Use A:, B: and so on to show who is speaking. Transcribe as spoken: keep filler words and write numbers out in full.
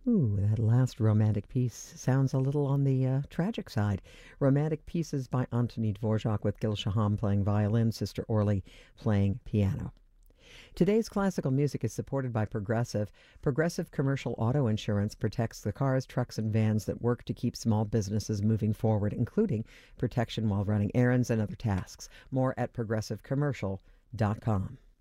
A: Ooh, that last romantic piece sounds a little on the uh, tragic side. Romantic Pieces by Anthony Dvorak with Gil Shaham playing violin, Sister Orly playing piano. Today's classical music is supported by Progressive. Progressive Commercial Auto Insurance protects the cars, trucks, and vans that work to keep small businesses moving forward, including protection while running errands and other tasks. More at progressive commercial dot com.